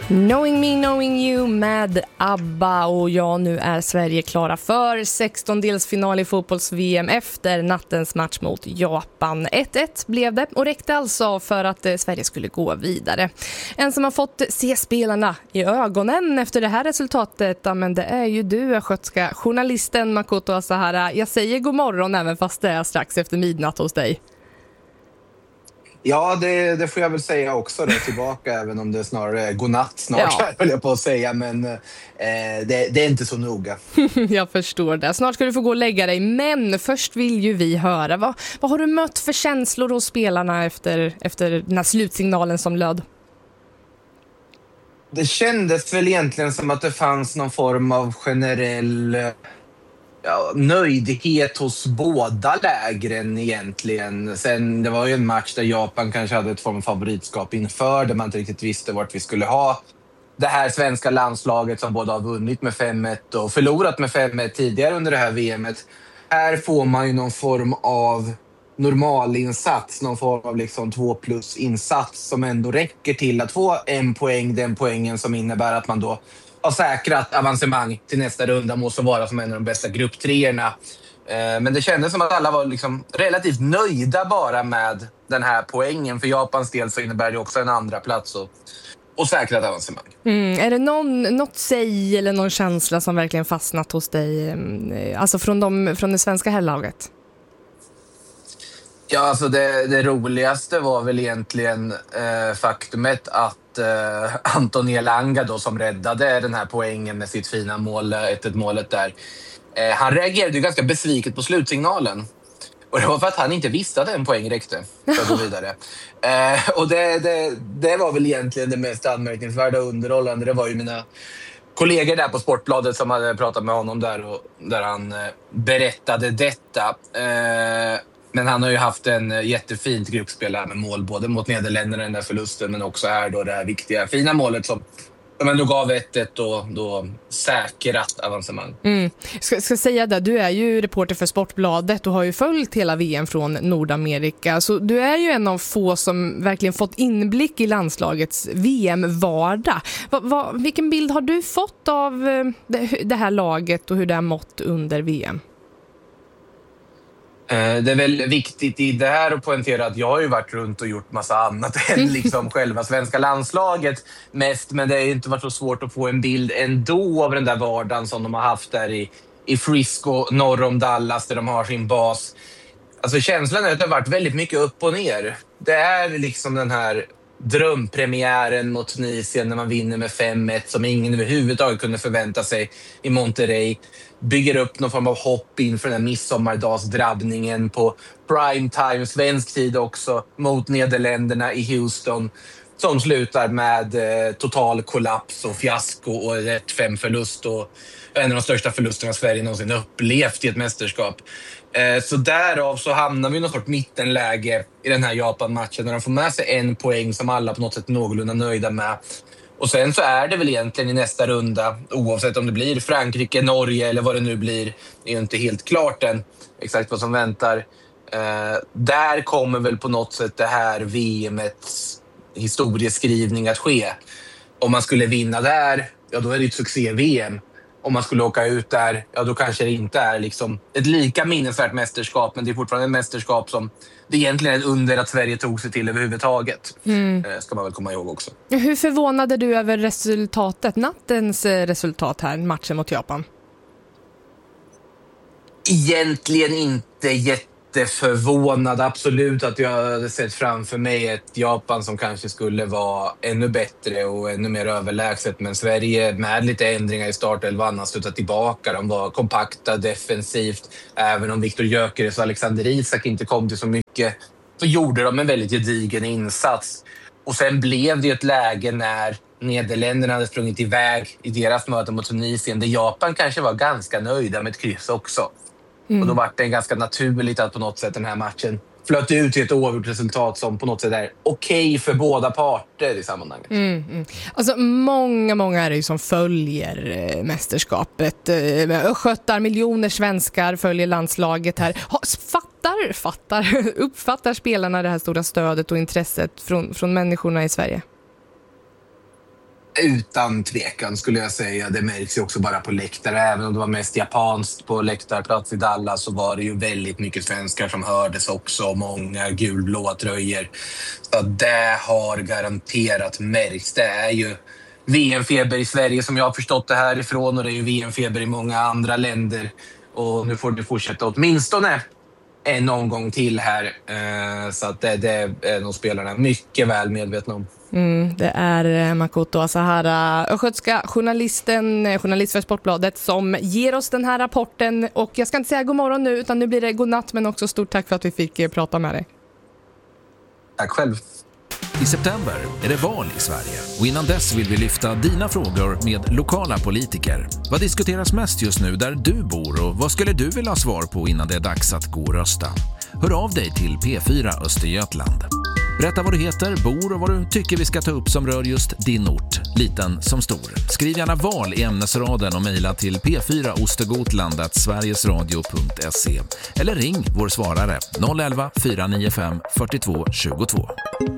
Knowing Me, Knowing You med ABBA. Och ja, nu är Sverige klara för 16-delsfinal i fotbolls-VM efter nattens match mot Japan. 1-1 blev det och räckte alltså för att Sverige skulle gå vidare. En som har fått se spelarna i ögonen efter det här resultatet, ja, men det är ju du, östgötska journalisten Makoto Asahara. Jag säger god morgon även fast det är strax efter midnatt hos dig. Ja, det får jag väl säga också då, tillbaka, även om det snarare är godnatt snart, ja. Höll jag på att säga, men det är inte så noga. Jag förstår det. Snart ska du få gå och lägga dig, men först vill ju vi höra, vad har du mött för känslor hos spelarna efter den här slutsignalen som löd? Det kändes väl egentligen som att det fanns någon form av generell nöjdhet hos båda lägren egentligen. Sen det var ju en match där Japan kanske hade ett form av favoritskap inför, där man inte riktigt visste vart vi skulle ha det här svenska landslaget som både har vunnit med 5-1 och förlorat med 5-1 tidigare under det här VMet. Här får man ju någon form av normalinsats, någon form av liksom 2+insats som ändå räcker till att få en poäng, den poängen som innebär att man då har säkrat avancemang till nästa runda, måste vara som en av de bästa grupptreorna. Men det kändes som att alla var liksom relativt nöjda bara med den här poängen. För Japans del så innebär det också en andra plats och säkrat avancemang. Är det något säg eller någon känsla som verkligen fastnat hos dig, alltså från det svenska herrlaget? Ja, alltså det roligaste var väl egentligen faktumet att Anton Elanga då, som räddade den här poängen med sitt fina mål, 1-1-målet där. Han reagerade ju ganska besviket på slutsignalen. Och det var för att han inte visste att en poäng räckte för att gå vidare. Och det var väl egentligen det mest anmärkningsvärda och underhållande. Det var ju mina kollegor där på Sportbladet som hade pratat med honom där, och där han berättade detta. Men han har ju haft en jättefint gruppspel här med mål, både mot Nederländerna, den där förlusten, men också här då det här viktiga, fina målet som de ändå gav 1-1 och då säkrat avancemang. Ska säga det, du är ju reporter för Sportbladet och har ju följt hela VM från Nordamerika. Så du är ju en av få som verkligen fått inblick i landslagets VM-vardag. Vilken bild har du fått av det här laget och hur det har mått under VM? Det är väl viktigt i det här att poängtera att jag har ju varit runt och gjort massa annat än liksom själva svenska landslaget mest, men det har ju inte varit så svårt att få en bild ändå av den där vardagen som de har haft där i Frisco norr om Dallas, där de har sin bas. Alltså känslan är att det har varit väldigt mycket upp och ner. Det är liksom den här drömpremiären mot Tunisien när man vinner med 5-1 som ingen överhuvudtaget kunde förvänta sig i Monterrey. Bygger upp någon form av hopp inför den här midsommardagsdrabbningen på prime time, svensk tid också, mot Nederländerna i Houston, som slutar med total kollaps och fiasko och 1-5-förlust och en av de största förlusterna Sverige någonsin upplevt i ett mästerskap. Så därav så hamnar vi i något sorts mittenläge i den här Japan-matchen när de får med sig en poäng som alla på något sätt någorlunda nöjda med. Och sen så är det väl egentligen i nästa runda, oavsett om det blir Frankrike, Norge eller vad det nu blir, det är ju inte helt klart än exakt vad som väntar. Där kommer väl på något sätt det här VMets historieskrivning att ske. Om man skulle vinna där, ja då är det ett succé-VM. Om man skulle åka ut där, ja då kanske det inte är liksom ett lika minnesvärt mästerskap, men det är fortfarande ett mästerskap som det egentligen är under att Sverige tog sig till överhuvudtaget. Ska man väl komma ihåg också. Hur förvånade du över resultatet, nattens resultat här, matchen mot Japan? Egentligen inte jätteförvånad. Absolut att jag hade sett framför mig ett Japan som kanske skulle vara ännu bättre och ännu mer överlägset. Men Sverige med lite ändringar i startelvan har slutat tillbaka. De var kompakta defensivt. Även om Viktor Gyökeres och Alexander Isak inte kom till så mycket, så gjorde de en väldigt gedigen insats. Och sen blev det ett läge när Nederländerna hade sprungit iväg i deras möte mot Tunisien, där Japan kanske var ganska nöjda med ett kryss också. Och då var det ganska naturligt att på något sätt den här matchen flöt ut till ett oavgjort resultat som på något sätt är okej för båda parter i sammanhanget. Alltså många är det ju som följer mästerskapet. Sköttar miljoner svenskar följer landslaget här. Uppfattar spelarna det här stora stödet och intresset från människorna i Sverige? Utan tvekan skulle jag säga. Det märks ju också bara på läktare. Även om det var mest japanskt på läktarplats i Dallas så var det ju väldigt mycket svenskar som hördes också. Många gulblåa tröjor. Så det har garanterat märks. Det är ju VM-feber i Sverige som jag har förstått det härifrån. Och det är ju VM-feber i många andra länder. Och nu får det fortsätta åtminstone en omgång till här. Så att det är nog spelarna mycket väl medvetna om. Det är Makoto Asahara, östgötska journalist för Sportbladet, som ger oss den här rapporten. Och jag ska inte säga god morgon nu, utan nu blir det god natt, men också stort tack för att vi fick prata med dig. Tack själv. I september är det val i Sverige och innan dess vill vi lyfta dina frågor med lokala politiker. Vad diskuteras mest just nu där du bor och vad skulle du vilja ha svar på innan det är dags att gå och rösta? Hör av dig till P4 Östergötland. Berätta vad du heter, bor och vad du tycker vi ska ta upp som rör just din ort, liten som stor. Skriv gärna val i ämnesraden och mejla till p4ostergotland@sverigesradio.se eller ring vår svarare 011 495 42 22.